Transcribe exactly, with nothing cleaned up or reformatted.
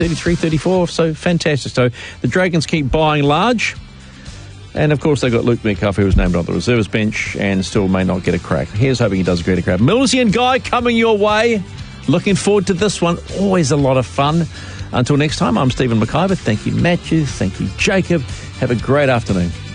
thirty-three, thirty-four, so fantastic. So the Dragons keep buying large. And, of course, they've got Luke Metcalf, who was named on the reserves bench and still may not get a crack. Here's hoping he does get a crack. Millsy and Guy coming your way. Looking forward to this one. Always a lot of fun. Until next time, I'm Stephen McIver. Thank you, Matthew. Thank you, Jacob. Have a great afternoon.